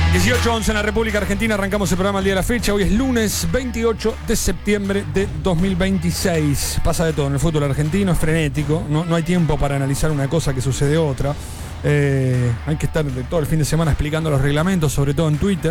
18:11 en la República Argentina, arrancamos el programa al día de la fecha. Hoy es lunes 28 de septiembre de 2026. Pasa de todo en el fútbol argentino, es frenético, no hay tiempo para analizar una cosa que sucede otra. Hay que estar todo el fin de semana explicando los reglamentos, sobre todo en Twitter.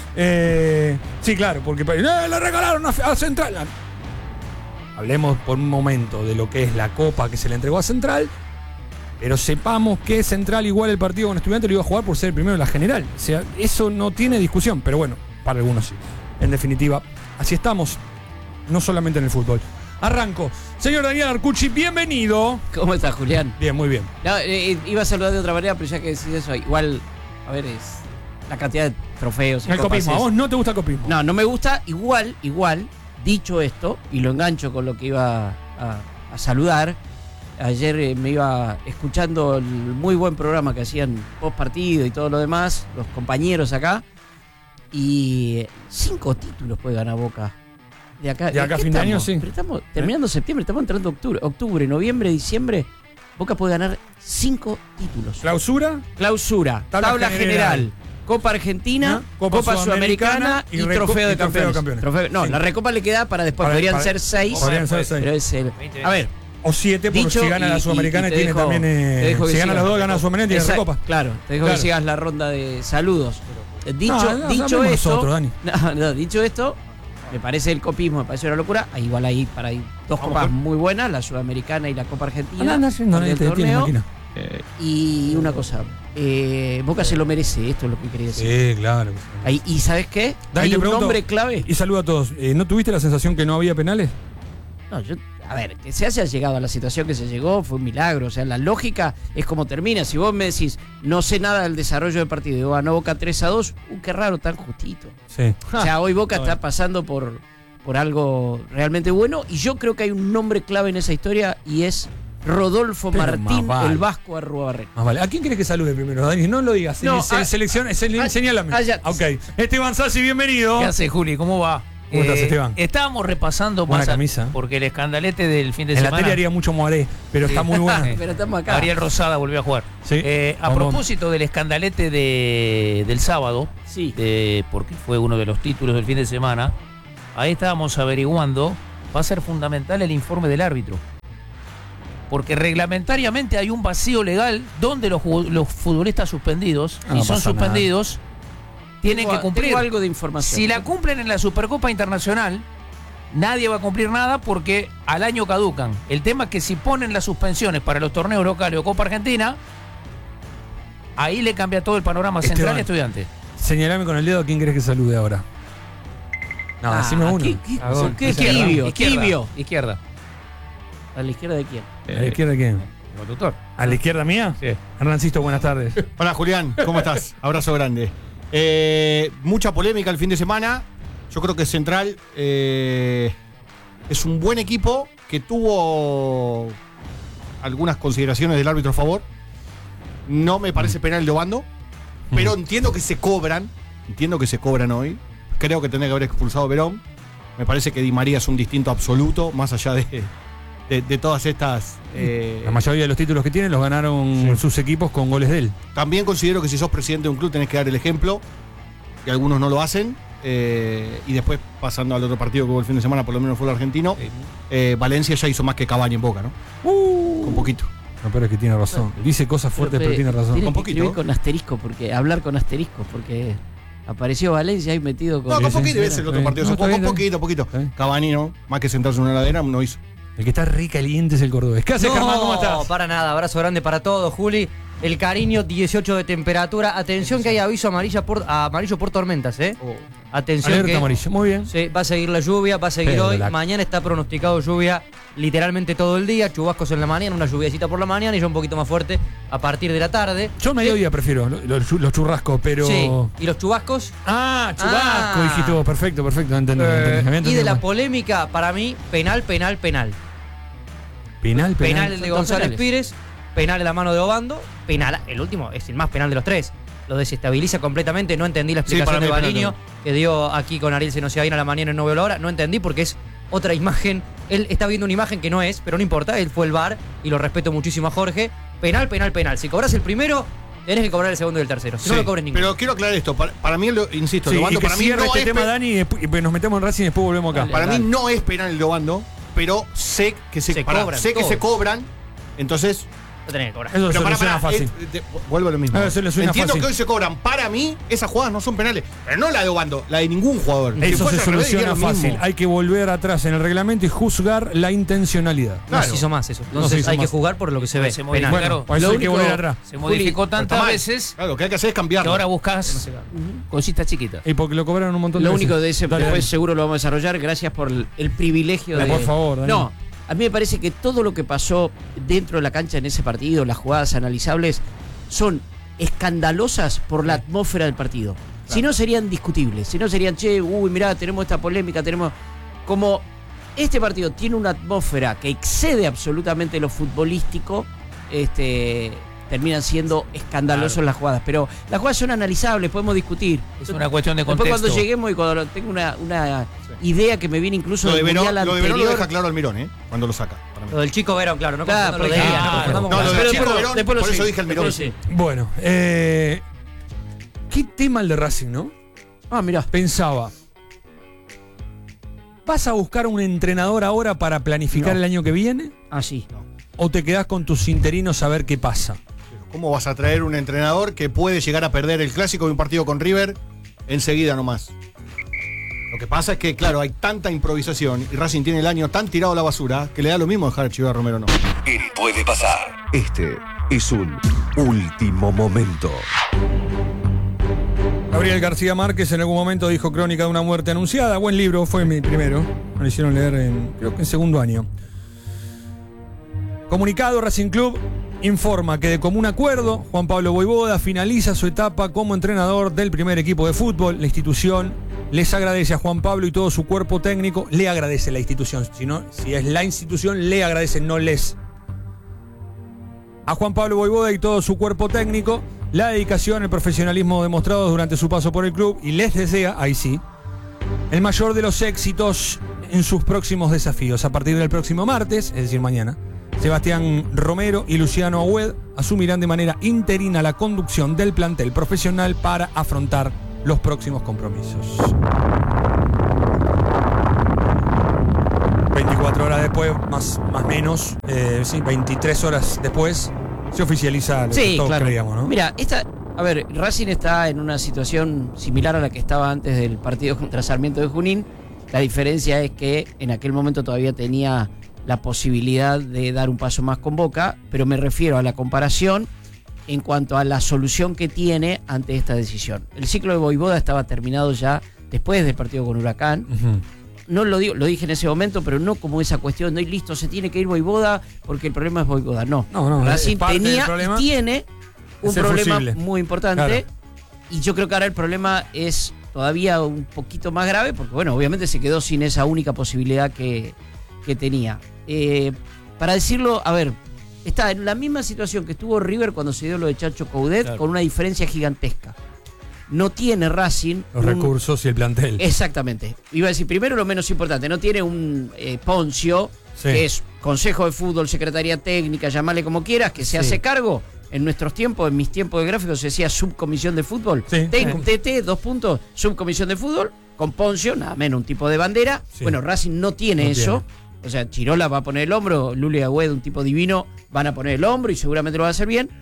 Sí, claro, porque le regalaron a Central. Hablemos por un momento de lo que es la copa que se le entregó a Central. Pero sepamos que Central, igual el partido con Estudiantes, lo iba a jugar por ser el primero en la general. O sea, eso no tiene discusión, pero bueno, para algunos sí. En definitiva, así estamos, no solamente en el fútbol. Arranco. Señor Daniel Arcucci, bienvenido. ¿Cómo estás, Julián? Bien, muy bien. No, iba a saludar de otra manera, pero ya que decís eso, igual, a ver, es la cantidad de trofeos. El copismo, ¿a vos no te gusta el copismo? No me gusta. Igual, dicho esto, y lo engancho con lo que iba a saludar. Ayer me iba escuchando el muy buen programa que hacían post partido y todo lo demás, los compañeros acá, y 5 títulos puede ganar Boca. De acá a fin de año, sí. Pero estamos terminando septiembre, estamos entrando octubre, noviembre, diciembre. Boca puede ganar 5 títulos. Clausura, tabla general. Copa Argentina, Copa Sudamericana y Trofeo de Campeones. La Recopa le queda para después, podrían ser 6. Pero es el. A ver. O 7, porque si gana la Sudamericana y tiene también. Si gana las dos, gana la Sudamericana y tiene Recopa. Claro, te dejo que sigas la ronda de saludos. Dicho esto, me parece el copismo, me parece una locura. Igual hay dos copas muy buenas, la Sudamericana y la Copa Argentina. Del torneo. Y una cosa, Boca se lo merece, esto es lo que quería decir. Sí, claro. ¿Y sabes qué? Hay un nombre clave. Y saludo a todos. ¿No tuviste la sensación que no había penales? No, a ver, que se haya llegado a la situación que se llegó fue un milagro. O sea, la lógica es como termina. Si vos me decís, no sé nada del desarrollo del partido y ganó Boca 3-2, qué raro, tan justito. Sí. O sea, hoy Boca está pasando por algo realmente bueno. Y yo creo que hay un nombre clave en esa historia y es Rodolfo Martín, el Vasco Arruabarrena. Vale. ¿A quién querés que salude primero, Dani? No lo digas. Señálame. Ok. Esteban Sassi, bienvenido. ¿Qué hace, Juli? ¿Cómo va? ¿Cómo estás, Esteban? Estábamos repasando buena camisa. Porque el escandalete del fin de semana. En la tele haría mucho moaré, pero está muy buena. Pero estamos acá. Ariel Rosada volvió a jugar. Sí. A propósito del escandalete del sábado, sí. Porque fue uno de los títulos del fin de semana, ahí estábamos averiguando, va a ser fundamental el informe del árbitro. Porque reglamentariamente hay un vacío legal donde los futbolistas suspendidos, y son suspendidos, tienen que cumplir. Tengo algo de información. Si la cumplen en la Supercopa Internacional, nadie va a cumplir nada porque al año caducan. El tema es que si ponen las suspensiones para los torneos locales o Copa Argentina, ahí le cambia todo el panorama Central y Estudiantes. Señalame con el dedo a quién querés que salude ahora. No, decime uno. ¿Qué? Izquierda. ¿A la izquierda de quién? ¿A la izquierda de quién? El conductor. ¿A la izquierda mía? Sí. Hernancito, buenas tardes. Hola, Julián, ¿cómo estás? Abrazo grande. Mucha polémica el fin de semana. Yo creo que Central es un buen equipo que tuvo algunas consideraciones del árbitro a favor. No me parece penal de Obando, pero entiendo que se cobran hoy. Creo que tendría que haber expulsado a Verón. Me parece que Di María es un distinto absoluto, más allá de todas estas. La mayoría de los títulos que tienen los ganaron sus equipos con goles de él. También considero que si sos presidente de un club tenés que dar el ejemplo, que algunos no lo hacen. Y después, pasando al otro partido que hubo el fin de semana, por lo menos fue el argentino, Valencia ya hizo más que Cavani en Boca, ¿no? Con poquito. No, pero es que tiene razón. Dice cosas fuertes, pero tiene razón. Tiene que escribir con asterisco, hablar con asterisco, porque apareció Valencia ahí metido con. No, con poquito ves el otro partido. Se jugó con poquito. Cavani, ¿no? Más que sentarse en una heladera, no hizo. El que está re caliente es el cordobés. ¿Qué haces, Germán? ¿Cómo estás? No, para nada. Abrazo grande para todos, Juli. El cariño, 18 de temperatura. Atención que hay aviso amarillo por tormentas, ¿eh? Atención. Alerta amarillo, muy bien. Sí, va a seguir la lluvia, va a seguir hoy. Mañana está pronosticado lluvia literalmente todo el día. Chubascos en la mañana, una lluviecita por la mañana y ya un poquito más fuerte a partir de la tarde. Yo mediodía prefiero los churrascos, pero. Sí, ¿y los chubascos? Chubasco, dijiste vos. Perfecto, entendí. Y de la polémica, para mí, penal. Penal de González Pires, penal en la mano de Obando, penal, el último es el más penal de los tres. Lo desestabiliza completamente, no entendí la explicación de Baliño que dio aquí con Ariel Senosiaín a la mañana en No Veo la Hora, no entendí porque es otra imagen, él está viendo una imagen que no es, pero no importa, él fue el VAR y lo respeto muchísimo a Jorge. Penal, si cobras el primero, Tenés que cobrar el segundo y el tercero. Si no lo cobres ninguno. Pero quiero aclarar esto. Para mí, insisto, el Sí, Obando y que para mí cierre no este es tema, Dani, y nos metemos en Racing y después volvemos acá. Para mí no es penal el de Obando, pero sé que se cobran. Entonces, Lo tenés que cobrar. Eso se soluciona fácil. vuelvo a lo mismo. Eso le suena Entiendo fácil. que hoy se cobran. Para mí, esas jugadas no son penales. Pero no la de Obando, la de ningún jugador. Si Eso fuese se al revés, soluciona diría lo fácil. mismo. Hay que volver atrás en el reglamento y juzgar la intencionalidad. No se hizo más eso. No se Entonces hizo hay que más. jugar por lo que se ve. Se Penal. modificó. Por eso Lo hay que único- volver atrás. Se modificó Está tantas mal. veces Claro, lo que hay que hacer es que cambiarlo. ahora buscas cositas chiquitas. Y porque lo cobraron un montón de Lo veces. único de ese, Dale, después Dani. seguro lo vamos a desarrollar. Gracias por el privilegio de. Por favor, Dani. No, a mí me parece que todo lo que pasó dentro de la cancha en ese partido, las jugadas analizables, son escandalosas por la atmósfera del partido. Si no serían discutibles, si no serían, mirá, tenemos esta polémica, tenemos. Como este partido tiene una atmósfera que excede absolutamente lo futbolístico, terminan siendo escandalosos las jugadas. Pero las jugadas son analizables, podemos discutir. Es una cuestión de Después contexto. cuando lleguemos y cuando tengo una idea que me viene incluso Lo de del Verón mundial lo anterior. deja claro Almirón, cuando lo saca. para mí. Lo del chico Verón, claro. No Claro, confundamos lo de porque- Guía, no claro. confundamos No, con lo la- del Pero chico después- Verón, después lo por eso sigo. dije Almirón. Después lo Bueno, qué tema el de Racing, ¿no? mirá. Pensaba, ¿vas a buscar un entrenador ahora para planificar No. el año que viene? Ah, sí. ¿O te quedás con tus interinos a ver qué pasa? ¿Cómo vas a traer un entrenador que puede llegar a perder el clásico de un partido con River enseguida nomás? Lo que pasa es que, claro, hay tanta improvisación y Racing tiene el año tan tirado a la basura que le da lo mismo dejar a Chivo Romero no. En Puede Pasar. Este es un último momento. Gabriel García Márquez en algún momento dijo Crónica de una muerte anunciada. Buen libro, fue mi primero. Me lo hicieron leer creo que en segundo año. Comunicado, Racing Club informa que de común acuerdo, Juan Pablo Vojvoda finaliza su etapa como entrenador del primer equipo de fútbol. La institución les agradece a Juan Pablo y todo su cuerpo técnico. Le agradece la institución. Si es la institución, le agradece, no les. A Juan Pablo Vojvoda y todo su cuerpo técnico la dedicación, el profesionalismo demostrados durante su paso por el club y les desea, ahí sí, el mayor de los éxitos en sus próximos desafíos. A partir del próximo martes, es decir, mañana, Sebastián Romero y Luciano Agüed asumirán de manera interina la conducción del plantel profesional para afrontar los próximos compromisos. 24 horas después, más menos, 23 horas después, se oficializa lo que todos creíamos, ¿no? Mira, Racing está en una situación similar a la que estaba antes del partido contra Sarmiento de Junín. La diferencia es que en aquel momento todavía tenía la posibilidad de dar un paso más con Boca, pero me refiero a la comparación en cuanto a la solución que tiene ante esta decisión. El ciclo de Vojvoda estaba terminado ya después del partido con Huracán. No lo digo, lo dije en ese momento, pero no como esa cuestión de listo, se tiene que ir Vojvoda porque el problema es Vojvoda. No, Racing tenía y tiene un problema fusible, muy importante. Claro. Y yo creo que ahora el problema es todavía un poquito más grave porque, bueno, obviamente se quedó sin esa única posibilidad que tenía. Para decirlo, está en la misma situación que estuvo River cuando se dio lo de Chacho Coudet, claro, con una diferencia gigantesca. No tiene Racing los recursos y el plantel. Exactamente. Iba a decir primero lo menos importante. No tiene un Poncio, que es Consejo de Fútbol, Secretaría Técnica, llamarle como quieras, que se hace cargo. En nuestros tiempos, en mis tiempos de gráficos, se decía Subcomisión de Fútbol. TT, 2 puntos, Subcomisión de Fútbol, con Poncio, nada menos un tipo de bandera. Sí. Bueno, Racing no tiene eso. O sea, Chirola va a poner el hombro, Luli y Agüed, un tipo divino, van a poner el hombro y seguramente lo va a hacer bien.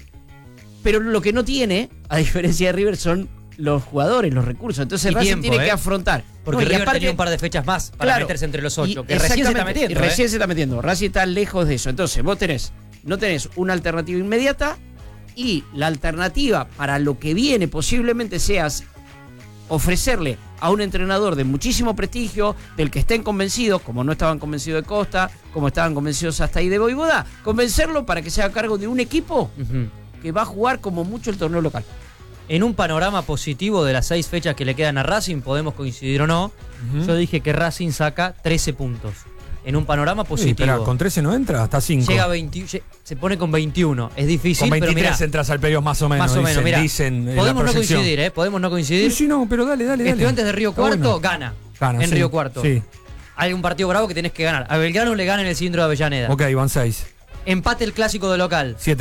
Pero lo que no tiene, a diferencia de River, son los jugadores, los recursos. Entonces Racing tiene que afrontar. Porque River tenía un par de fechas más para meterse entre los 8, que recién se está metiendo. Y recién se está metiendo. Racing está lejos de eso. Entonces vos no tenés una alternativa inmediata y la alternativa para lo que viene posiblemente seas ofrecerle a un entrenador de muchísimo prestigio, del que estén convencidos, como no estaban convencidos de Costa, como estaban convencidos hasta ahí de Vojvoda, convencerlo para que se haga cargo de un equipo que va a jugar como mucho el torneo local. En un panorama positivo de las 6 fechas que le quedan a Racing, podemos coincidir o no, yo dije que Racing saca 13 puntos. En un panorama positivo. Espera, ¿con 13 no entra? Hasta 5. Llega a 20, se pone con 21. Es difícil, con 23 pero mirá, entras al periodo más o menos. Más o menos, mirá. Podemos no coincidir, ¿eh? Podemos no coincidir. Sí, no, pero dale. Estudiantes de Río Cuarto gana en Río Cuarto. Sí. Hay un partido bravo que tenés que ganar. A Belgrano le gana en el cilindro de Avellaneda. Ok, van 6. Empate el clásico de local. 7.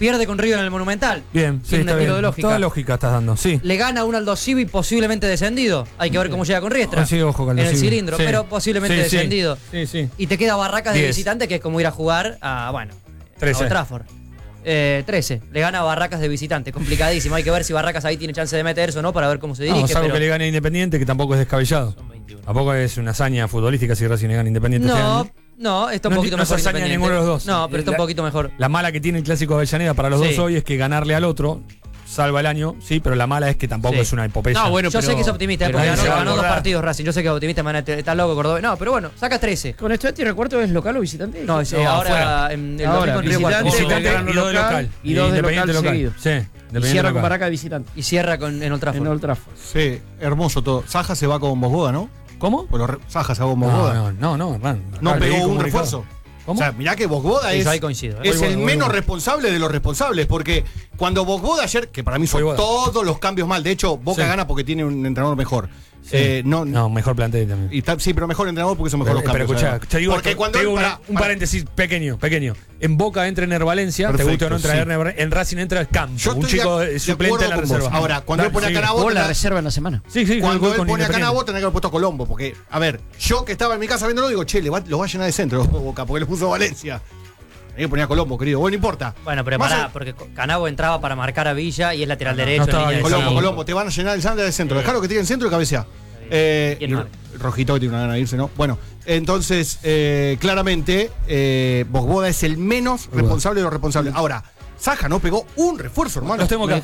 Pierde con River en el Monumental. Bien, sí, Tiene está un bien. estilo de lógica. Toda lógica estás dando, sí. Le gana un Aldo Civi posiblemente descendido. Hay que ver cómo llega con Riestra. Sí, ojo, en el Civi. cilindro, Sí. pero posiblemente descendido. Sí. Y te queda Barracas de 10. visitante, que es como ir a jugar a, 13. a Old Trafford. 13. Le gana a Barracas de visitante. Complicadísimo. Hay que ver si Barracas ahí tiene chance de meterse o no para ver cómo se dirige. No, salvo pero... que le gane a Independiente, que tampoco es descabellado. Tampoco es una hazaña futbolística si Racing le gana a Independiente. No, está un poquito no mejor. se hazaña Independiente. ninguno de los dos. No, pero está un poquito mejor. La mala que tiene el clásico de Avellaneda para los dos hoy es que ganarle al otro salva el año, sí, pero la mala es que tampoco es una epopeya. No, bueno, yo sé que es optimista, porque ganó 2 partidos Racing. Yo sé que es optimista, está loco Córdoba. No, pero bueno, saca 13. ¿Con Estudiantes recuerdo es local o visitante? No, ahora en el Ahora, domingo en Río Cuarto. Visitante y 2 de local. Y 2 de local seguido. Sí, Y cierra con Barracas de visitante. Y cierra en Old Trafford. En Old Trafford. Sí, hermoso todo. Saja se va con Bosgoda, ¿no? ¿Cómo? Saja se va con Bosgoda. No pegó un refuerzo. ¿Cómo? O sea, mirá que Bosgoda Sí, es, ahí coincido, es Voy, el voy, menos voy. responsable de los responsables, porque cuando Bosgoda ayer, que para mí son Voy. todos los cambios mal, de hecho Boca Sí. gana porque tiene un entrenador mejor. Sí. No, mejor plantel también. sí, pero mejor entrenador porque son mejor los cambios. Pero escuchá, además. te digo, porque cuando te digo él- un paréntesis pequeño. En Boca entra Ener Valencia, te gusta o no entra sí. Ener Valencia, en Racing entra el Campo, Yo un estoy chico de suplente en la acuerdo con vos. reserva. Ahora, cuando él pone a Canabo, Jugó la reserva en la semana. Sí, cuando él con pone a Independiente. Canabo, tenía que haber puesto a Colombo. Porque, a ver, yo que estaba en mi casa viéndolo, digo, che, lo va a llenar de centro Boca, porque le puso Valencia. Tenía que poner a Colombo, querido. Bueno, no importa. Bueno, pero Más pará, a- porque Canabo entraba para marcar a Villa y es lateral derecho. estaba línea de bien. cinco. Colombo, te van a llenar el Sander de centro. Dejalo que tire en centro y cabecea. ¿Quién Y más? Rojito que tiene una gana de irse, ¿no? Bueno, entonces, claramente, Bosgoda es el menos responsable de los responsables. Ahora, Saja no pegó un refuerzo, hermano. Los tengo acá.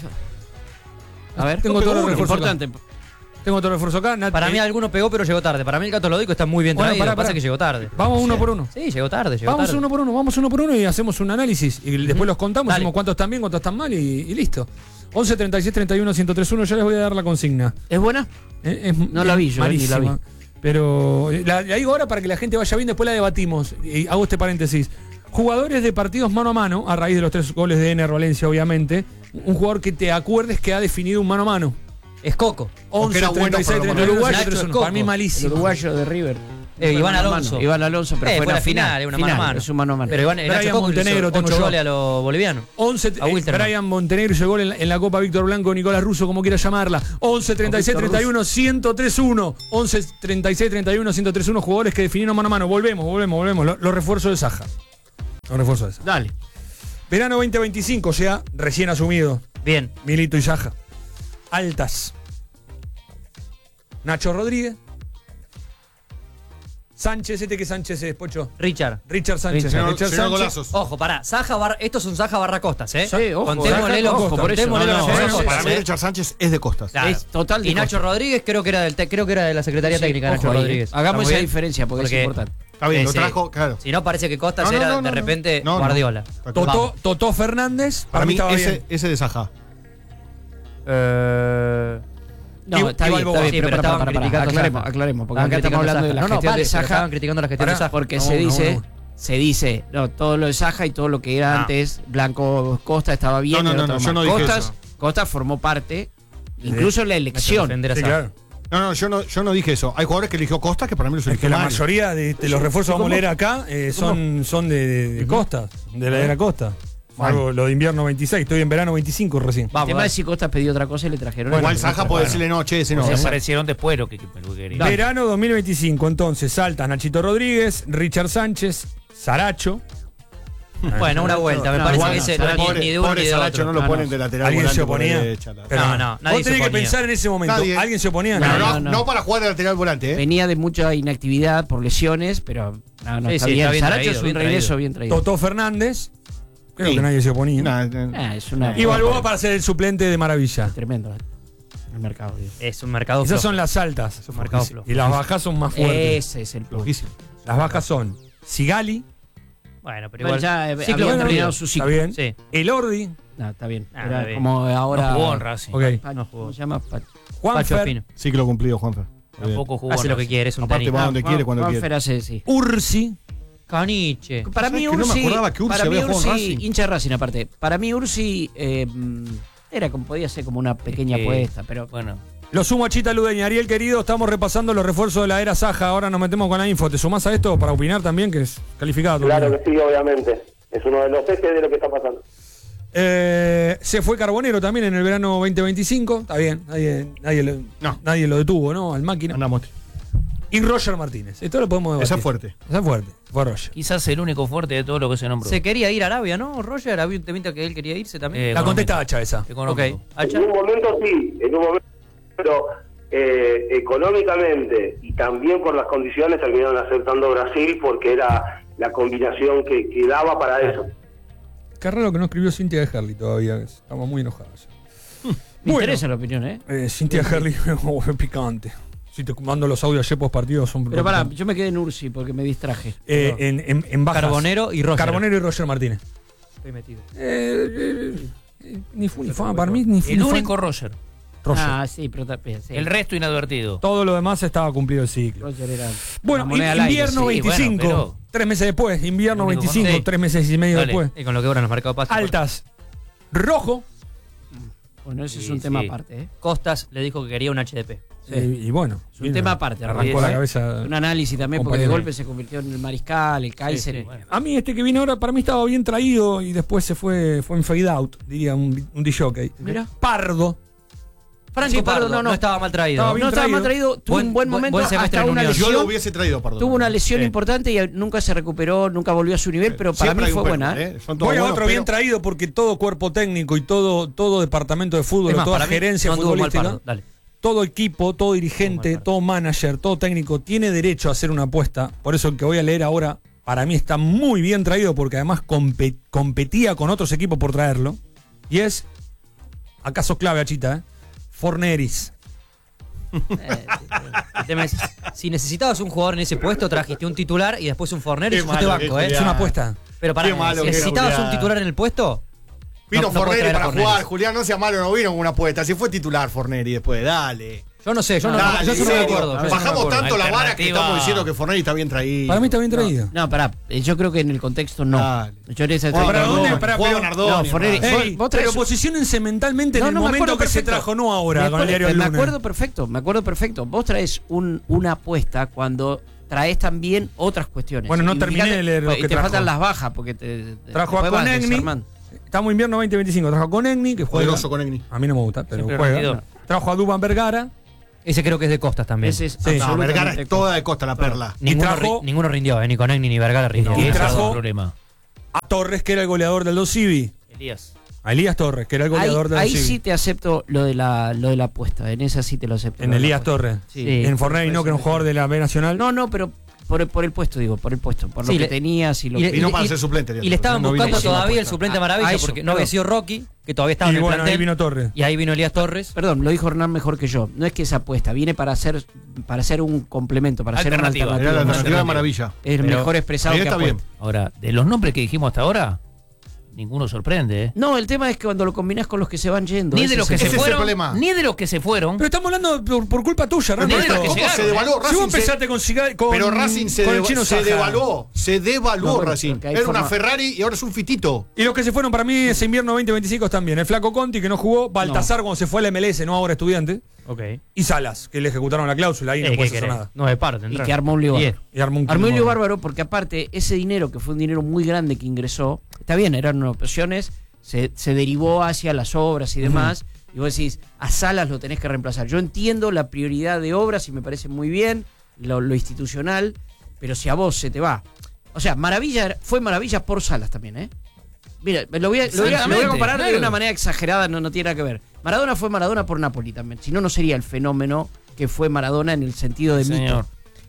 A ver, Tengo todos los uno. refuerzos Importante. Tengo otro refuerzo acá. Para mí alguno pegó, pero llegó tarde. Para mí el Gato Lodico está muy bien Bueno, traído. pará, Lo que pasa pará. es que llegó tarde. Vamos uno por uno. Sí, llegó tarde. Vamos uno por uno y hacemos un análisis. Y después los contamos, Dale. decimos cuántos están bien, cuántos están mal y listo. 11 36 31 1031, ya les voy a dar la consigna. ¿Es buena? No la vi yo, ni la vi. malísima. Pero la digo ahora para que la gente vaya bien, después la debatimos. Y hago este paréntesis. Jugadores de partidos mano a mano, a raíz de los 3 goles de Ener Valencia, obviamente. Un jugador que te acuerdes que ha definido un mano a mano. Es Coco. 11 era bueno 36 por lo 31 menos. 1031. Nacho Para mí Coco. El malísimo. uruguayo de River. Iván Mano a Alonso. mano. Iván Alonso, pero Fue la una final, una mano a mano. Es un mano a mano. Pero Iván Brian Nacho Coco Montenegro hizo tengo 8 yo. goles a los bolivianos. 11 A Wilterman. Brian Montenegro hizo el gol en la Copa Víctor Blanco, Nicolás Russo, como quiera llamarla. 11 36 31 1031. 11 36 31 1031, jugadores que definieron mano a mano. Volvemos. Los refuerzos de Saja. Dale. Verano 2025, o sea, recién asumido. Bien. Milito y Saja. Altas. Nacho Rodríguez. Sánchez, que Sánchez es, Pocho. Richard. Richard Sánchez. Señor Richard Sánchez. Sánchez. Golazos. Ojo, pará. estos son Saja barra Costas, ¿eh? Sí, ojo. Contémosle los Ojo, por eso. contémosle los No, barra no, Costas, Para mí, ¿eh? Richard Sánchez es de Costas. Claro. Es total de Y Nacho Rodríguez creo que era de la Secretaría Sí, Técnica, ojo Nacho ahí, Rodríguez. Hagamos ¿Está muy esa bien? diferencia porque es importante. Está bien, lo Sí. trajo, claro. Si no, parece que Costas No, era no, de repente no, no. Guardiola. Está claro. Vamos. Totó Fernández. Para mí, estaba bien. ese de Saja. No, está bien, Balboa. está bien, Sí, pero pero estaban criticando Aclaremos, Saja. aclaremos, porque Estaban acá estamos criticando hablando de la Saja. gestión de pero Saja. estaban criticando la gestión de Pará. Saja. Porque No, se dice, no. se dice, no, todo lo de Saja y todo lo que era Ah. antes, Blanco Costa estaba bien. No, el no, otro no, yo mal. no dije Costas, eso. Costas formó parte, incluso en la elección. Defender a Sí, Saja. claro. No, yo no dije eso. Hay jugadores que eligió Costas que para mí los Es eligió que la mal. mayoría de los refuerzos vamos a leer acá son de Costa, de la era Costa. Algo, lo de invierno 26, estoy en verano 25 recién. El tema es si Costas pidió otra cosa y le trajeron. Igual el- Saja puede decirle no, che, ese no. Se aparecieron después lo que quería. Verano 2025, entonces saltas Nachito Rodríguez, Richard Sánchez, Saracho. Bueno, una vuelta. Me parece bueno, que ese Saracho, ni de uno ni Pobre de Saracho otro. no lo No, ponen no. de lateral. ¿Alguien se volante por oponía? derecha, la- Pero No, nadie vos tenés se que oponía. pensar en ese momento. Nadie. ¿Alguien se oponía? Pero No, no para jugar de lateral volante, ¿eh? Venía de mucha inactividad por lesiones, pero no, Sí, está sí, bien. está bien Saracho traído, es un bien regreso traído. bien traído. Totó Fernández. Creo Sí. que nadie se oponía. Es una Y Balboa para ser el suplente de Maravilla. tremendo el mercado. Digo. Es un mercado Esas flojo. son las altas. un mercado flojo. Y las bajas son más fuertes. Ese es el plus. Loquísimo. Las bajas son Sigali, Bueno, pero Bueno, igual. ya ciclo había cumplido. terminado su está ciclo. bien. Sí. Elordi, No, está bien. Ah, Era está bien. como ahora. No jugó en Racing. ok. No jugó. ¿Cómo se llama? Pacho Juanfer, Espino. Ciclo cumplido, Juanfer. Tampoco jugó Hace en lo que Racing. quiere, es un Aparte tenista. va donde quiere, cuando Juanfer quiere. hace, sí. Ursi, Caniche. Para ¿Sabes mí que no me Ursi, acordaba que Ursi para mí había jugado en Ursi, Racing? hincha de Racing aparte. Para mí Ursi era como podía ser como una pequeña que- apuesta, pero Bueno, lo sumo a Chita Ludeña. Ariel, querido, estamos repasando los refuerzos de la era Saja. Ahora nos metemos con la info. ¿Te sumás a esto para opinar también, que es calificado? Claro que sí, obviamente. Es uno de los ejes de lo que está pasando. Se fue Carbonero también en el verano 2025. Está bien, nadie lo detuvo, ¿no? Al máquina. Andamos. Y Roger Martínez. Esto lo podemos debatir. Esa es fuerte. Esa es fuerte. Fue Roger. Quizás el único fuerte de todo lo que se nombró. Se quería ir a Arabia, ¿no? Roger, había un temita que él quería irse también. La contesta Hacha esa. Económico. Ok. Hacha. En un momento sí, pero económicamente y también por las condiciones terminaron aceptando Brasil porque era la combinación que daba para eso. Qué raro que no escribió Cintia de Herli todavía. Estamos muy enojados. Me interesa la opinión, ¿eh? Cintia Herli es picante. Si te mando los audios ayer post partido son. Pero pará, yo me quedé en Ursi porque me distraje. En bajas. Carbonero y Roger. Carbonero y Roger Martínez. Estoy metido. Ni fu ni fa, para mí ni fu El ni fa. único Roger. Roger. Ah, sí, pero sí. El resto inadvertido. Todo lo demás estaba cumplido el ciclo. Roger era Bueno, una moneda al aire, invierno sí, 25, bueno, 3 meses después. Invierno Único 25, sí. 3 meses y medio Dale. después. Y con lo que cobran los marcados pases. Altas. Rojo. Bueno, ese es Sí, un tema sí. aparte, ¿eh? Costas le dijo que quería un HDP. Y bueno. Es un tema aparte. Arrancó la ¿eh? cabeza. Un análisis también, porque de compañero. golpe se convirtió en el Mariscal, el Kaiser. Sí, sí. Bueno. A mí este que viene ahora, para mí estaba bien traído y después se fue en fade out, diría un DJ. Mira. Pardo. Franco Sí, Pardo Pardo, no estaba mal traído. Estaba bien No estaba mal traído. traído, tuvo un buen momento buen semestre hasta en una Unión. Yo lo lesión. hubiese traído, perdón. Tuvo una lesión Sí. importante y nunca se recuperó, nunca volvió a su nivel, pero para Siempre mí hay fue un buena. perfil, Son todos Voy a buenos, otro pero- bien traído porque todo cuerpo técnico y todo departamento de fútbol, Es más, toda para mí gerencia no anduvo mal futbolística, Pardo. Dale. todo equipo, todo dirigente, Pardo. todo manager, todo técnico tiene derecho a hacer una apuesta. Por eso el que voy a leer ahora, para mí está muy bien traído porque además competía con otros equipos por traerlo. Y es, acaso clave, Achita, Forneris. El tema es, si necesitabas un jugador en ese puesto, trajiste un titular y después un Forner y Qué fuiste malo, banco, qué ¿eh? Es una apuesta. Pero para Qué malo si que era, necesitabas Julián. un titular en el puesto, Vino no puedes Forneri traer a para Forneri. jugar, Julián, no sea malo, no vino con una apuesta. Si fue titular Forneri después, dale. yo no sé, yo no Dale, yo en eso no me serio. acuerdo. yo eso no me Bajamos acuerdo. tanto la vara que Alternativa. estamos diciendo que Forneri está bien traído. Para mí está bien traído. No, pará, yo creo que en el contexto no. Dale. Yo en esa Juega ¿para dónde? Nardoni, Pará, juega pero- Nardoni, No, Forneri- hermano. Ey, vos traes- pero posiciónense mentalmente en el me momento acuerdo que se perfecto. trajo, no ahora, con el diario del Me lunes. acuerdo perfecto. Vos traes una apuesta cuando traes también otras cuestiones. Bueno, no Y terminé fíjate, de leer lo y que te trajo. faltan las bajas porque te Trajo a después vas Konechny. desarmando. Estamos invierno 2025. Trajo a Konechny, que juega. Poderoso con Egni. A mí no me gusta, pero Siempre juega. rendidor. Trajo a Duban Vergara. Ese creo que es de Costas también. Ese es Sí. No, absolutamente Vergara es toda de costa la perla. Ninguno, trajo- ninguno rindió, ni Conegni ni Vergara rindió. Y Ese es trajo- el problema. A Torres, que era el goleador del Dos Civi. Elías. A Elías Torres, que era el goleador del ahí Dos sí Civi. te acepto lo de la apuesta. En esa sí te lo acepto. En lo de la Elías apuesta. Torres. Sí. En Forneri no, que era un jugador de la B Nacional. No, pero por el puesto, digo, por el puesto. Por lo Sí, que le- tenías y lo y le- que. Y no para ser suplente. Elías Y le Torres. estaban No vino buscando para ser todavía el apuesta. suplente A Maravilla eso, porque no perdón. había sido Rocky, que todavía estaba Y en el bueno, plantel. ahí vino Torres. Y ahí vino Elías Torres. Perdón, lo dijo Hernán mejor que yo. No es que esa apuesta, viene para ser un complemento, para ser una Alternativa. Era la alternativa. alternativa de Maravilla. Es Pero mejor expresado Ahí que está apuesta. bien. Ahora, de los nombres que dijimos hasta ahora, ninguno sorprende, ¿eh? No, el tema es que cuando lo combinás con los que se van yendo. Ni ese de los que es se el- ese es el fueron, problema. ni de los que se fueron. Pero estamos hablando por culpa tuya, Pero Racing. ni de los que ¿Cómo llegaron, se devaluó? Si vos Racing empezaste con Pero Racing con el chino se Saja. devaluó No, bueno, Racing. porque hay Era una forma- Ferrari y ahora es un fitito. Y los que se fueron para mí ese invierno 2025 también. El Flaco Conti, que no jugó. Baltasar, cuando se fue al MLS, no ahora estudiante. Ok. Y Salas, que le ejecutaron la cláusula. Ahí no ¿Qué puede hacer querés? nada. No, de paro, Y que armó un lío bárbaro. Y armó un Armó un lío quilombo. bárbaro porque aparte ese dinero, que fue un dinero muy grande que ingresó, está bien, eran opciones, se derivó hacia las obras y demás, y vos decís, a Salas lo tenés que reemplazar. Yo entiendo la prioridad de obras y me parece muy bien, lo institucional, pero si a vos se te va... O sea, fue maravilla por Salas también, ¿eh? Mira, lo voy a comparar de claro. una manera exagerada, no tiene nada que ver. Maradona fue Maradona por Napoli también, si no, no sería el fenómeno que fue Maradona en el sentido de Señor.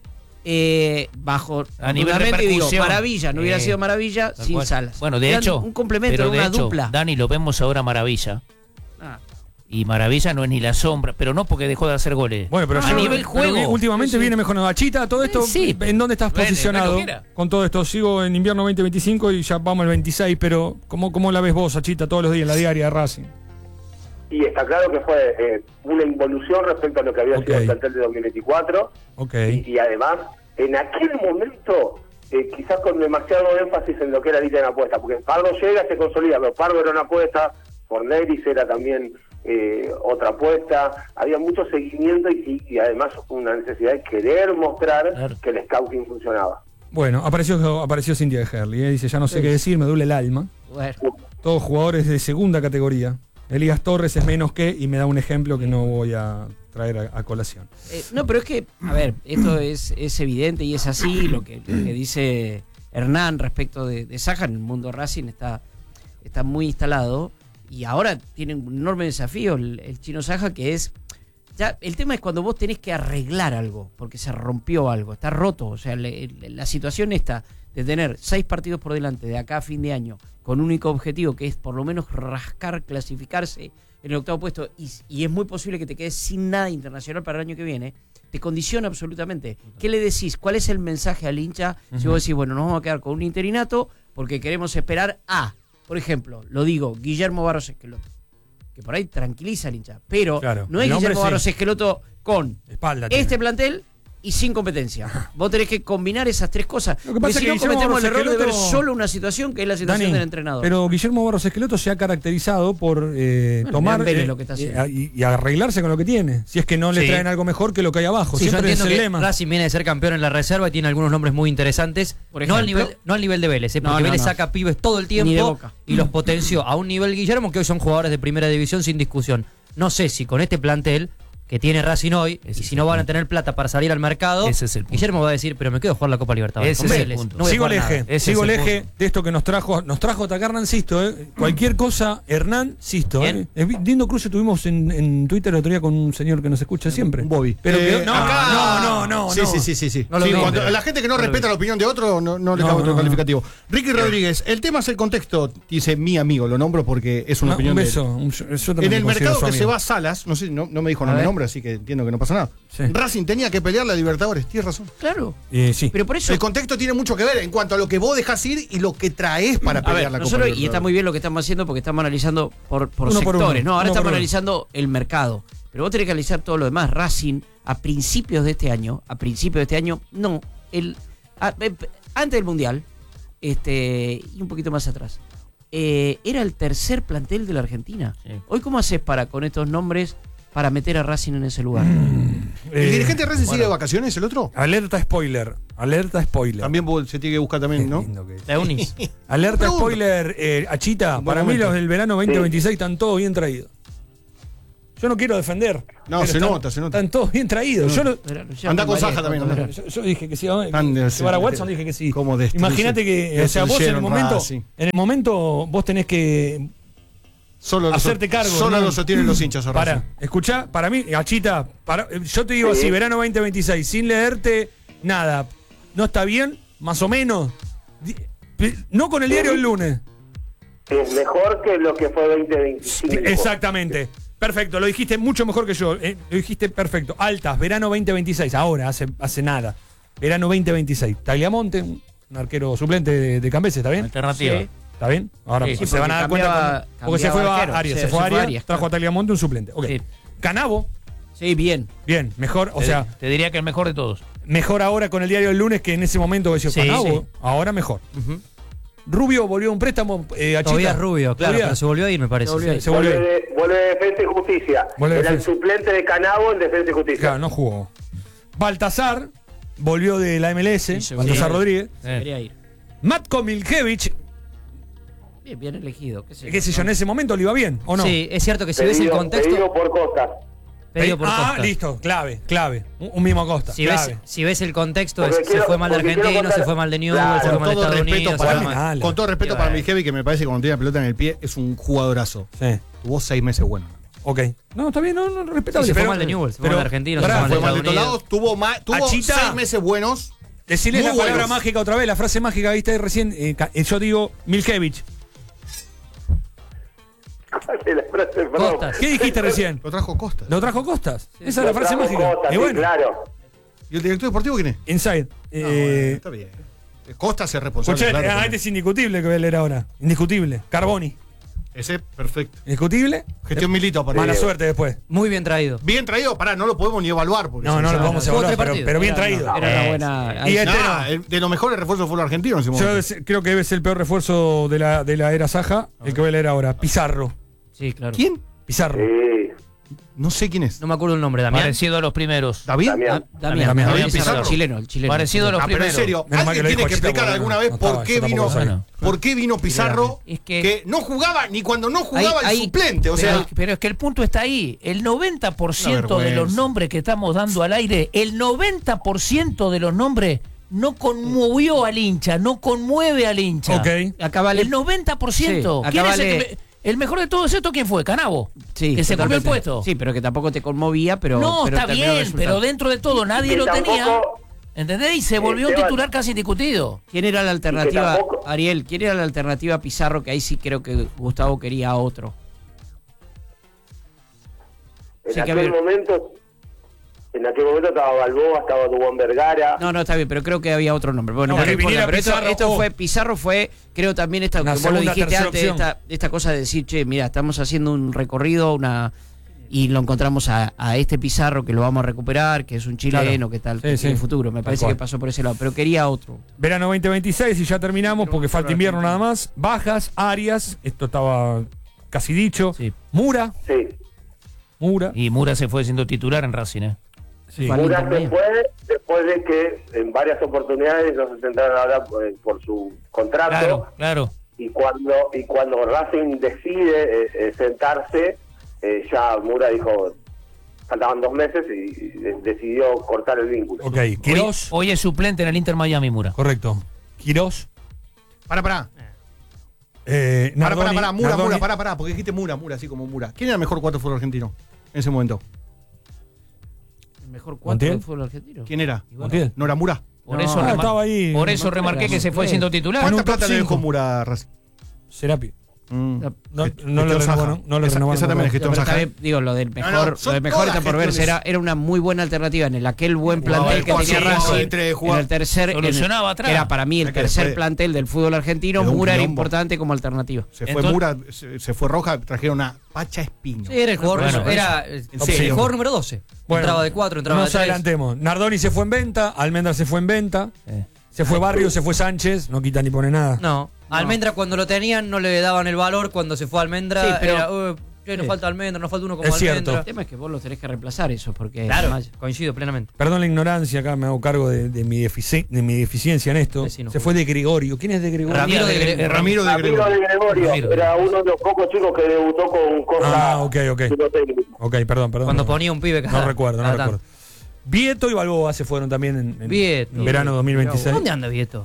mito. Bajo A nivel nuevamente digo, repercusión. Maravilla, no hubiera sido Maravilla Tal sin cual. Salas. Bueno, de Eran hecho, un complemento, pero de una hecho, dupla. Dani, lo vemos ahora Maravilla. Ah, Y Maravilla no es ni la sombra, pero no porque dejó de hacer goles. Bueno, pero a yo- nivel pero juego. últimamente Sí. viene mejor. Achita, todo esto. Sí. ¿En dónde estás Bueno, posicionado bueno, quiera. con todo esto? Sigo en invierno 2025 y ya vamos al 26, pero ¿cómo la ves vos, Achita, todos los días en la diaria de Racing? Y está claro que fue una involución respecto a lo que había sido Ok. el plantel de 2024. Ok. Y además, en aquel momento, quizás con demasiado énfasis en lo que era Lita en apuesta, porque Pardo llega, se consolida, pero Pardo era una apuesta, Forneris era también otra apuesta, había mucho seguimiento y además una necesidad de querer mostrar Claro. que el scouting funcionaba. Bueno, apareció Cintia de Herli. Dice, ya no sé qué decir, me duele el alma. bueno. todos jugadores de segunda categoría. Elías Torres es menos que, y me da un ejemplo que no voy a traer a colación. No, pero es que, a ver, esto es evidente y es así. Lo que dice Hernán respecto de Saja en el mundo Racing está muy instalado. Y ahora tiene un enorme desafío el chino Saja, que es... Ya, el tema es cuando vos tenés que arreglar algo, porque se rompió algo, está roto. O sea, la situación esta de tener 6 partidos por delante de acá a fin de año, con un único objetivo que es por lo menos rascar, clasificarse en el octavo puesto, y es muy posible que te quedes sin nada internacional para el año que viene, te condiciona absolutamente. ¿Qué le decís? ¿Cuál es el mensaje al hincha? Si vos decís, bueno, nos vamos a quedar con un interinato porque queremos esperar a, por ejemplo, lo digo, Guillermo Barros Esqueloto, que por ahí tranquiliza al hincha, pero claro, no es Guillermo Barros Esqueloto con espalda este plantel y sin competencia. Vos tenés que combinar esas 3 cosas. Lo que pasa si es que no cometemos el error de ver Esqueloto... solo una situación que es la situación Dani, del entrenador. Pero Guillermo Barros Esqueloto se ha caracterizado por tomar lo que está haciendo. y arreglarse con lo que tiene. Si es que no le traen algo mejor que lo que hay abajo. Sí, siempre yo es entiendo el que lema. Racing viene de ser campeón en la reserva y tiene algunos nombres muy interesantes. Por no ejemplo, al nivel de Vélez, porque Vélez saca pibes todo el Ni de tiempo Boca. y los potenció a un nivel Guillermo, que hoy son jugadores de primera división sin discusión. No sé si con este plantel que tiene Racing hoy, y si no van a tener plata para salir al mercado, Ese es el punto. Guillermo va a decir, pero me quedo a jugar la Copa Libertadores. Ese con es el Vélez, punto. no voy a Sigo el jugar eje, nada. Ese sigo es el el eje de esto que nos trajo atacar Hernán Sisto. Cualquier cosa, Hernán Sisto. Bien. Lindo cruce tuvimos en Twitter el otro día con un señor que nos escucha siempre. Un Bobby. Pero no, acá- no. Sí. No lo Sí, vi, cuando pero- la gente que no respeta la opinión de otro no le No, cabe otro no. calificativo. Ricky Rodríguez, el tema es el contexto, dice mi amigo, lo nombro porque es una opinión un de beso. él. Yo también En el me considero mercado su que se amigo. va a Salas, no sé, no me dijo A ver. nombre, así que entiendo que no pasa nada. Sí. Racing tenía que pelear la Libertadores, tienes razón. Claro. Sí. Pero por eso... El contexto tiene mucho que ver en cuanto a lo que vos dejás ir y lo que traes para A pelear ver, la Copa nosotros, y Libertadores. está muy bien lo que estamos haciendo porque estamos analizando por Uno por sectores, uno, ¿no? Ahora uno por estamos uno. analizando el mercado. Pero vos tenés que analizar todo lo demás. Racing, a principios de este año, no. Antes del Mundial, y un poquito más atrás, era el tercer plantel de la Argentina. Sí. Hoy, ¿cómo haces con estos nombres para meter a Racing en ese lugar? ¿El dirigente de Racing sigue de vacaciones, el otro? Alerta spoiler. También se tiene que buscar también, ¿no? Eunice. Alerta Pregunto. spoiler, Achita. Buen Para mí momento. los del verano 2026 están todos bien traídos. Yo no quiero defender. No, pero se están- nota. Están todos bien traídos. Yo, no- Anda con Saja también, anda. yo dije que sí. Tan- Para Watson dije que sí. Como destruye- Imagínate que, o sea, vos en destruyeron el momento vos tenés que Solo hacerte cargo. Solo ¿no? lo sostienen los hinchas a Racing. Escuchá, para mí, Achita, yo te digo Sí. así, verano 2026, sin leerte nada, ¿no está bien? Más o menos. No con el diario el lunes. Es mejor que lo que fue 2025. Exactamente. Perfecto, lo dijiste mucho mejor que yo. Lo dijiste perfecto. Altas, verano 2026, ahora, hace nada. Verano 2026. Tagliamonte, un arquero suplente de Cambeses, ¿está bien? Alternativa. Sí. ¿Está bien? Ahora Sí, se van a dar cuenta cambiaba- porque se fue cambiaba a arquero. Arias. Sí, Se fue a Arias, Arias, trajo a claro. Tagliamonte un suplente. Ok. Sí. Canavo, Sí, bien. bien, mejor, o sea, Te diría que el mejor de todos. mejor ahora con el diario del lunes que en ese momento decía Sí, Canavo, sí. ahora mejor. Rubio volvió a un préstamo a Todavía Chita. es rubio, claro, Todavía. pero se volvió a ir, me parece. Se volvió a ir. Se volvió. Vuelve de Defensa y Justicia. Vuelve de Era el Defensa. suplente de Canavo en Defensa y Justicia. Claro, no jugó. Baltasar volvió de la MLS, Sí, Baltasar sí. Rodríguez. Debería ir. Matko Milkevich, Bien elegido. Qué qué sé yo, en ese momento le iba bien, ¿o no? Sí, es cierto que si ves el contexto. Pedido por Costa. Pedido por Costa. Listo, clave. Un mismo Costa. Si ves el contexto, Porque se fue mal de porque quiero Argentino, contar- se fue mal de Newell's, Claro, se fue Con mal de todo Estados respeto Unidos. para se fue mal. con todo respeto para mi jefe, que me parece que cuando tiene la pelota en el pie es un jugadorazo. Sí. Tuvo 6 meses buenos. Ok. No, está bien, no, respetable. Sí, se fue pero- mal de Newell's, se fue pero- mal de Argentino, se pará, fue mal Fue de mal de Estados todos lados, tuvo Achita. 6 meses buenos. Decirle la Muy palabra buenos. mágica otra vez, la frase mágica, viste recién. Yo digo Milkevich. La frase, perdón. Costas. ¿Qué dijiste recién? Lo trajo Costa. ¿Lo trajo Costas? Esa es la Lo frase trajo mágica. Costa, Y sí, bueno, claro. ¿Y el director deportivo quién es? inside. Bueno, está bien. Costa es el responsable. Escuché, claro, este es indiscutible que voy a leer ahora. Indiscutible. Carboni. Ese, perfecto. Indiscutible. Gestión Milito. para Mala mí. suerte después. Muy bien traído. Bien traído, pará, no lo podemos ni evaluar. Porque No, se no lo sabe. podemos Jugó evaluar, tres pero, partidos. pero bien traído. Era una buena. Y este Nah, de los mejores refuerzos fue el argentino en ese momento. Yo creo que es el peor refuerzo de la era Saja, el que voy a leer ahora. Pizarro. Sí, claro. ¿Quién? Pizarro. Sí. No sé quién es. No me acuerdo el nombre, Damián. Parecido a los primeros. ¿David? Damián Pizarro. el chileno. El Parecido a los Pero en primeros. serio, Menos mal que ¿alguien lo tiene que dijo explicar Chita, alguna porque vez no estaba, por qué vino Pizarro? Es Que no jugaba ni cuando no jugaba el suplente. O sea, Pero es que el punto está ahí. El 90% Una de los vergüenza. nombres que estamos dando al aire, el 90% de los nombres no conmovió al hincha, no conmueve al hincha. Ok. Acá vale. El 90%. Sí, ¿Quién acá es el, vale- que el mejor de todo esto? ¿Quién fue? Canavo. Sí, que se comió el totalmente. puesto. Sí, pero que tampoco te conmovía, pero. No, pero está terminó el bien, resultado. pero dentro de todo nadie Que lo tenía. tampoco- ¿Entendés? Y se volvió un Esteban. titular casi indiscutido. ¿Quién era la alternativa, tampoco- Ariel? ¿Quién era la alternativa a Pizarro? Que ahí sí creo que Gustavo quería a otro. En Sí, que aquel había- momento estaba Balboa, estaba Dubón Vergara. No, está bien, pero creo que había otro nombre. Bueno, No, pero que no importa, viniera pero Pizarro, esto oh. fue, Pizarro fue, creo también esta, Una que vos lo segunda, dijiste tercera antes, opción. esta cosa de decir, che, mira, estamos haciendo un recorrido, y lo encontramos a este Pizarro que lo vamos a recuperar, que es un chileno, Claro. que tal, Sí, que sí. tiene futuro. Me Tal parece cual. que pasó por ese lado, pero quería otro. Verano 2026 y ya terminamos porque falta invierno nada más. Bajas, Arias, esto estaba casi dicho. Sí. Mura, Sí. Y Mura se fue siendo titular en Racing, ¿eh? Sí. Fue al Mura Inter se Miami. fue después de que en varias oportunidades no se sentaron a hablar por su contrato. Claro. Y cuando Racing decide sentarse, ya Mura dijo, faltaban 2 meses y decidió cortar el vínculo. Ok, Quirós, Hoy es suplente en el Inter Miami, Mura. correcto. Quirós, Pará. Nardoni, Nardoni. Pará, porque dijiste Mura, así como Mura. ¿Quién era el mejor 4 de fútbol argentino en ese momento? El mejor 4 ¿Montiel? del fútbol argentino. ¿Quién era? Montiel. ¿No era Mura? Por eso, estaba ahí. por eso remarqué que se fue siendo titular. Bueno, ¿Cuánta un top plata le dejó 5. Mura a Racing? Serapi. Mm. No Gestión le renovaron, Saja. no le Esa renovaron. también es Pero gestión Saja. también, digo, lo del mejor, No, lo son del mejor todas está por verse. gestiones. Era una muy buena alternativa en aquel buen Jugaba plantel el que tenía 4-5, Racing. entre En jugar- el tercer, solucionaba atrás. que era para mí el Es que tercer después- plantel del fútbol argentino. Quedó un Mura era quilombo. importante como alternativa. Se fue Entonces- Mura, se fue Roja, trajeron a Pacha Espino. Sí, era el jugador, Bueno, era en el serio. jugador número 12. Bueno, entraba de 4, entraba no de nos 3. adelantemos. Nardoni se fue en venta, Almendra se fue en venta, se fue Barrio, se fue Sánchez, no quita ni pone nada. No, Almendra cuando lo tenían no le daban el valor, cuando se fue Almendra Sí, pero- era, nos falta Almendra, nos falta uno como Es Almendra. cierto. El tema es que vos los tenés que reemplazar eso, porque Claro, además- coincido plenamente. Perdón la ignorancia, acá me hago cargo de mi deficiencia en esto. Sí, no se juega. fue de Gregorio. ¿Quién es de Gregorio? Ramiro de Gregorio. Ramiro de Amigo Gregorio. de Gregorio, Ramiro. era uno de los pocos chicos que debutó con Costa. Ah, ok. siendo técnico. Ok, perdón. Cuando no. ponía un pibe No recuerdo. cada tanto. Vieto y Balboa se fueron también en Vieto. verano 2026. ¿Dónde anda Vieto?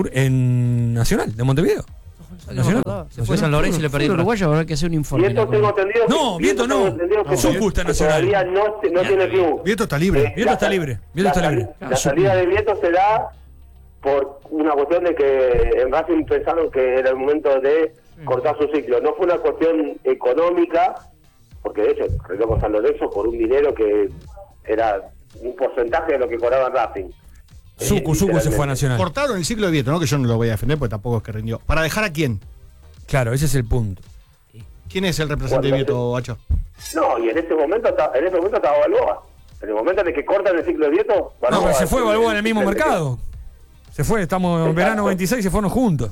En Nacional, de Montevideo. Nacional. Se fue a San Lorenzo y le Fútbol perdió. uruguayo habrá que hacer un informe. Vieto tengo entendido que- No, Vieto no. tengo entendido que Sucu está en Nacional. todavía no tiene club. Vieto está libre. Vieto está libre. Vieto está libre. La salida de Vieto se da por una cuestión de que en Racing pensaron que era el momento de cortar su ciclo. No fue una cuestión económica, porque de hecho, recordemos San Lorenzo por un dinero que era un porcentaje de lo que cobraba en Racing. Sucu se fue a Literalmente. Nacional. Cortaron el ciclo de Vieto, ¿no? Que yo no lo voy a defender porque tampoco es que rindió. ¿Para dejar a quién? Claro, ese es el punto. ¿Quién es el representante de Vieto, Hacho? No, y en ese momento estaba Balboa. En el momento en el que cortan el ciclo de Vieto, No, Balboa pero se fue es Balboa en el mismo suplente. mercado. Se fue, estamos en Exacto. verano 26, se fueron juntos.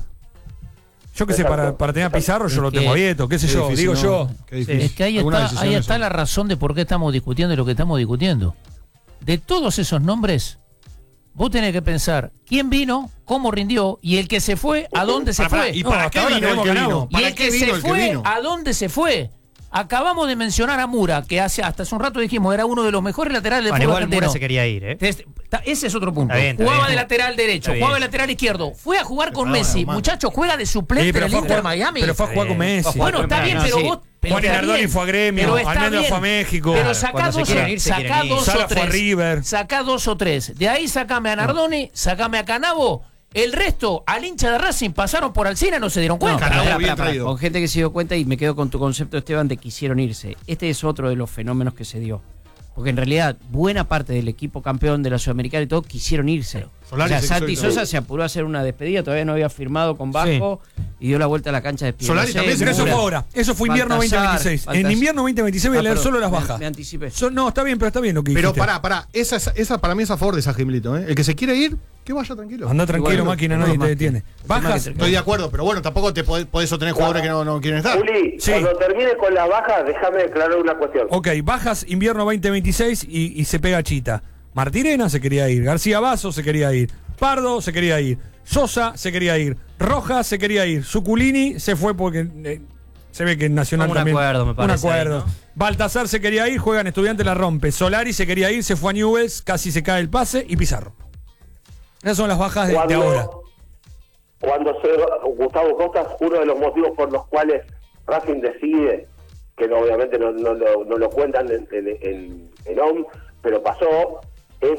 Yo qué sé, Exacto. para tener a Pizarro yo lo que- tengo a Vieto, qué sé Qué yo, difícil, digo ¿no? yo. Qué difícil. Es que ahí Alguna está, decisión esa. la razón de por qué estamos discutiendo lo que estamos discutiendo. De todos esos nombres, vos tenés que pensar quién vino, cómo rindió y el que se fue, a dónde se fue. ¿Y No, para hasta qué ahora vino el tenemos que ganado. vino? Y ¿Para el qué que vino se el que fue, vino? ¿a dónde se fue? Acabamos de mencionar a Mura, que hasta hace un rato dijimos era uno de los mejores laterales del Bueno, fútbol igual argentino. Mura se quería ir, ¿eh? Ese es otro punto. Está bien, está jugaba bien. de lateral derecho, Está bien. jugaba de lateral izquierdo. Fue a jugar con Ah, Messi. bueno, Muchachos, juega de suplente Sí, pero en el fue a Inter jugar- Miami. pero fue a jugar con Messi. Bueno, está bien, No, pero sí. vos. pero Juan está Nardoni bien. fue a Gremio, Pero está Almendra bien. fue a México. Pero sacá Cuando se dos, quieren ir, se quieren ir. Sala o fue a tres. River. Sacá 2 o 3. De ahí sacame a Nardoni, sacame a Canavo. El resto, al hincha de Racing, pasaron por Alcina y no se dieron cuenta. Canavo Pará, bien pará, traído. con gente que se dio cuenta y me quedo con tu concepto, Esteban, de quisieron irse. Este es otro de los fenómenos que se dio. Porque en realidad, buena parte del equipo campeón de la Sudamericana y todo quisieron irse. Solari, o sea, Santi Sosa se apuró a hacer una despedida, todavía no había firmado con Vasco y dio la vuelta a la cancha de Solari también, Pero eso fue ahora. Eso fue invierno Baltasar, 2026. En Baltasar. invierno 2026 voy a leer solo las me- bajas. me anticipé. No, está bien, pero está bien lo que dijiste. Pero pará. Esa para mí es a favor de Sajid Milito. El que se quiere ir, que vaya tranquilo. Anda tranquilo, Igual, máquina, no, nadie más te detiene. Bajas. Estoy de acuerdo, pero bueno, tampoco te podés sostener jugadores que no quieren estar. Juli, Sí. cuando termine con las bajas, déjame aclarar una cuestión. Ok, bajas invierno 2026 y se pega Chita. Martirena se quería ir. García Basso se quería ir. Pardo se quería ir. Sosa se quería ir. Rojas se quería ir. Suculini se fue porque se ve que en Nacional Un también. acuerdo, me parece, Un acuerdo. ahí, ¿no? Baltasar se quería ir, juega en Estudiante, la rompe. Solari se quería ir, se fue a Newell's, casi se cae el pase y Pizarro. Esas son las bajas de ahora. Cuando Gustavo Costas, uno de los motivos por los cuales Racing decide, que obviamente no lo cuentan en OM, pero pasó, es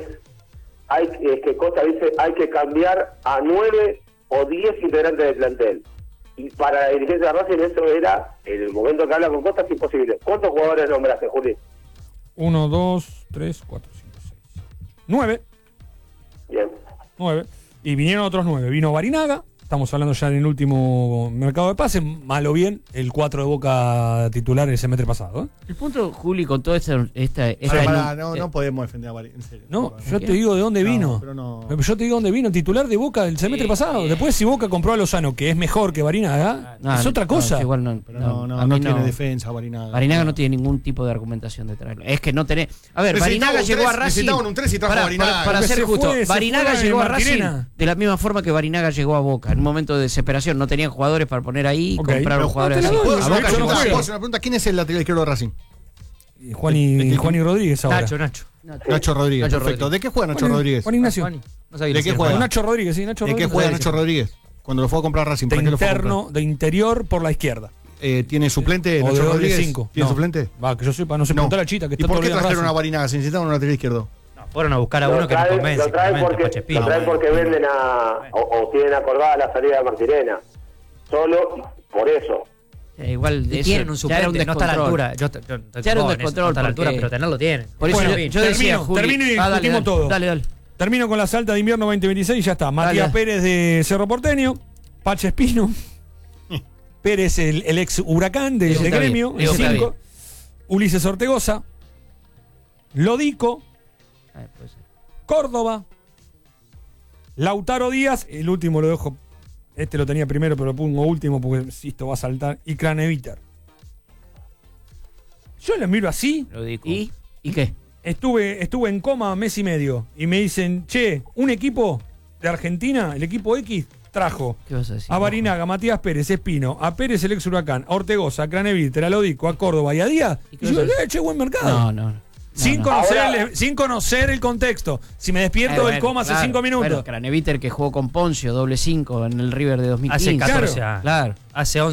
que Costas dice hay que cambiar a 9 o 10 integrantes del plantel. Y para la dirigencia de Racing eso era, en el momento que habla con Costas, imposible. ¿Cuántos jugadores nombraste, Juli? 1, 2, 3, 4, 5, 6. 9. Bien. 9. Y vinieron otros 9. Vino Barinaga. Estamos hablando ya en el último mercado de pases. Mal o bien, el 4 de Boca titular el semestre pasado. El punto, Juli, con toda esta No podemos defender a Bari, en serio. No, yo te digo de dónde vino. Pero no. Yo te digo dónde vino. Titular de Boca el semestre pasado. Después, si Boca compró a Lozano, que es mejor que Barinaga, es otra cosa. Igual no, Pero a mí tiene defensa, Barinaga. Barinaga no tiene ningún tipo de argumentación de traerlo. Es que no tenés. A ver, Necesitaba Barinaga un llegó a 3, Racing. necesitaban un 3 y trajo a Barinaga. Para Porque ser se justo, fue Barinaga de llegó a Martirena. Racing de la misma forma que Barinaga llegó a Boca. En un momento de desesperación no tenían jugadores para poner ahí y Ok, compraron pero jugadores así. ¿puedo ¿Puedo A hacer Boca una llegó pregunta? así. ¿Puedo hacer una pregunta? ¿Quién es el lateral izquierdo de Racing? Juan Rodríguez ahora. Nacho. Nacho Rodríguez. Nacho Perfecto. Rodríguez. ¿De qué juega Nacho Rodríguez? Juan Ignacio. No sabía ¿De que qué se juega? Nacho Rodríguez, sí, Nacho ¿De Rodríguez. qué juega Nacho Rodríguez? Cuando lo fue a comprar Racing. De ¿Para qué lo fue a interno, comprar? de interior por la izquierda. ¿Tiene suplente O de Nacho doble Rodríguez? 5. ¿Tiene suplente? Va, que yo sepa, no se pregunta a la Chita, que ¿Y está por todo qué el día en trajeron a Racing. Barinaga? Se necesitaban un lateral izquierdo. Fueron a buscar a uno que nos convence. Lo traen claramente, porque, Pachespino. lo traen porque venden o tienen acordada la salida de Martirena. Solo por eso. Igual Y eso tienen un ya era suplente, no está a la descontrol. altura. Ya era un No descontrol está a la altura, porque- pero tenerlo tienen. Por eso Bueno, yo decía, termino y discutimos todo. Dale. Termino con la salta de invierno 2026 y ya está. Matías Dale. Pérez de Cerro Porteño, Pache Espino, Pérez el ex Huracán de Eso está Gremio, bien, el eso está 5, Ulises Ortegoza, Lodico, Córdoba, Lautaro Díaz, el último lo dejo, este lo tenía primero pero lo pongo último porque si esto va a saltar, y Craneviter. Yo le miro así, Lo digo. ¿Y qué? estuve en coma mes y medio y me dicen, che, un equipo de Argentina, el equipo X, trajo ¿Qué vas a decir? a Barinaga, Matías Pérez, Espino, a Pérez el ex Huracán, a Ortegoza, a Craneviter, a Lodico, a Córdoba y a Díaz. ¿Y Y qué yo, vas a decir? che, buen mercado. No. Sin conocer el contexto. Si me despierto del coma hace 5 minutos. Bueno, Craneviter que jugó con Poncio, doble 5 en el River de 2015. Hace 14 Claro. años. Claro. Hace 11